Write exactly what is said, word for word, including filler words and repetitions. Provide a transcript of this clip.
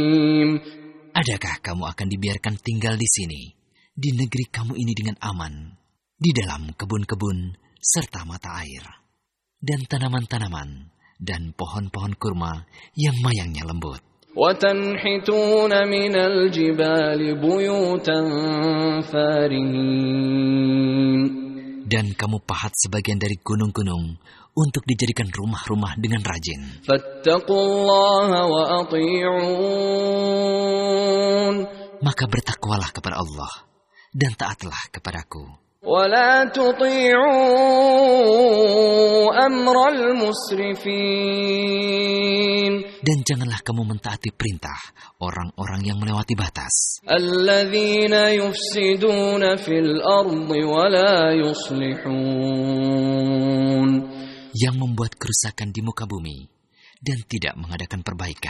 Adakah kamu akan dibiarkan tinggal di sini, di negeri kamu ini dengan aman, di dalam kebun-kebun serta mata air, dan tanaman-tanaman, dan pohon-pohon kurma yang mayangnya lembut. وَتَنْحِتُونَ مِنَ الْجِبَالِ بُيُوتًا فَارِهِينَ. Dan kamu pahat sebagian dari gunung-gunung untuk dijadikan rumah-rumah dengan rajin. فَاتَّقُوا اللَّهَ وَأَطِيعُونَ. Maka bertakwalah kepada Allah dan taatlah kepadaku. وَلَا تُطِيعُوا أَمْرَ الْمُسْرِفِينَ. Dan janganlah kamu mentaati perintah orang-orang yang melewati batas. الَّذِينَ يُفْسِدُونَ فِي الْأَرْضِ وَلَا يُصْلِحُونَ. Yang membuat kerusakan di muka bumi dan tidak mengadakan perbaikan.